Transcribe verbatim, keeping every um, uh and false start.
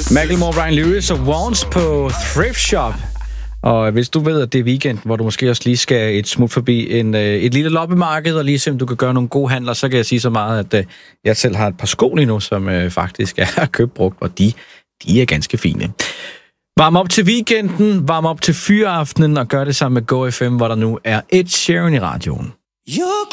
Macklemore, Brian Lewis og Wants på Thrift Shop. Og hvis du ved, at det er weekend, hvor du måske også lige skal et smut forbi en, et lille loppemarked, og lige se, om du kan gøre nogle gode handler, så kan jeg sige så meget, at jeg selv har et par sko lige nu, som faktisk er købt brugt, og de, de er ganske fine. Varm op til weekenden, varm op til fyraftenen, og gør det sammen med Go F M, hvor der nu er Ed Sheeran i radioen.